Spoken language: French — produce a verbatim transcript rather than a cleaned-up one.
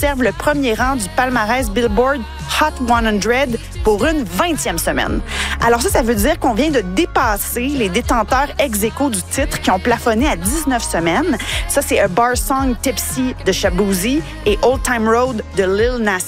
conserve le premier rang du palmarès Billboard Hot cent pour une vingtième semaine. Alors ça, ça veut dire qu'on vient de dépasser les détenteurs ex aequo du titre qui ont plafonné à dix-neuf semaines. Ça, c'est A Bar Song Tipsy de Shaboozey et Old Time Road de Lil Nas